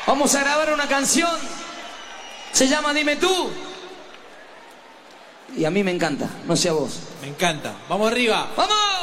Vamos a grabar una canción. Se llama Dime Tú. Y a mí me encanta, no sé a vos. Me encanta. Vamos arriba. ¡Vamos!